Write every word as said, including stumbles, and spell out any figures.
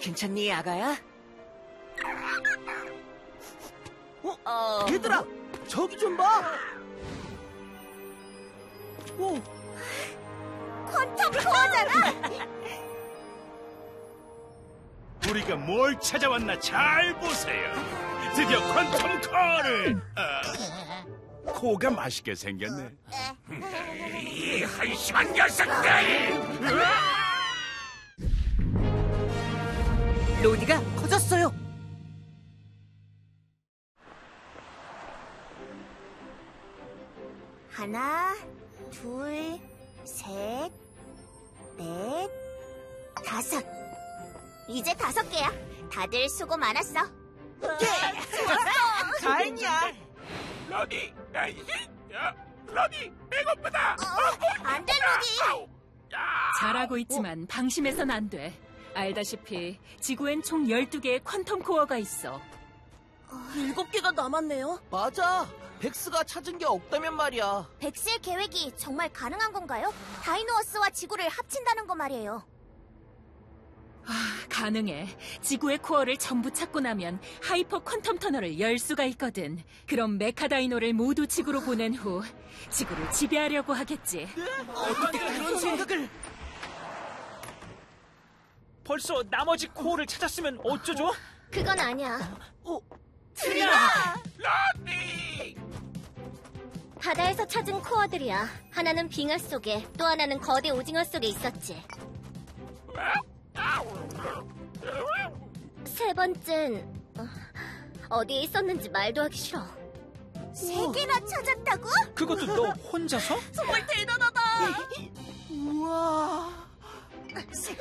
괜찮니, 아가야? 어? 어... 얘들아, 저기 좀 봐! 오, 퀀텀 코어잖아! 우리가 뭘 찾아왔나 잘 보세요. 드디어 퀀텀 코어를. 아, 코가 맛있게 생겼네. 이 한심한 녀석들! 로디가 커졌어요. 하나, 둘, 셋, 넷, 다섯. 이제 다섯 개야. 다들 수고 많았어. 다행이야. 러디, 나이스. 러디, 배고프다. 어, 안 돼, 루디. 잘하고 있지만 방심해선 안 돼. 알다시피 지구엔 총 열두 개의 퀀텀 코어가 있어. 일곱 개가 남았네요. 맞아. 백스가 찾은 게 없다면 말이야. 백스의 계획이 정말 가능한 건가요? 다이노어스와 지구를 합친다는 거 말이에요. 아, 가능해. 지구의 코어를 전부 찾고 나면 하이퍼 퀀텀 터널을 열 수가 있거든. 그럼 메카다이노를 모두 지구로 보낸 후 지구를 지배하려고 하겠지. 어떻게 그런 생각을? 벌써 나머지 코어를 찾았으면 어쩌죠? 그건 아니야. 어, 러디! 바다에서 찾은 코어들이야. 하나는 빙하 속에, 또 하나는 거대 오징어 속에 있었지. 세 번째는 어, 어디에 있었는지 말도 하기 싫어. 세 개나 찾았다고? 그것도 너 혼자서? 정말 대단하다. 우와. 세,